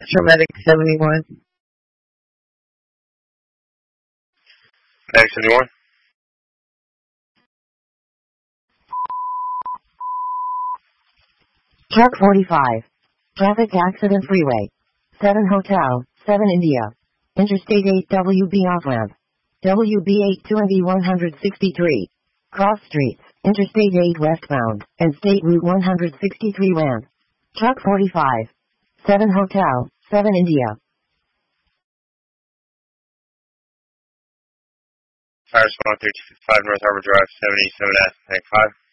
Medic 71. Medic 71. Truck 45. Traffic accident freeway. 7 Hotel, 7 India. Interstate 8 WB off-ramp. WB 820 163. Cross streets, Interstate 8 westbound, and State Route 163 ramp. Truck 45. 7 Hotel, 7 India. Fire Response 3255 North Harbor Drive, 787 Medic 5.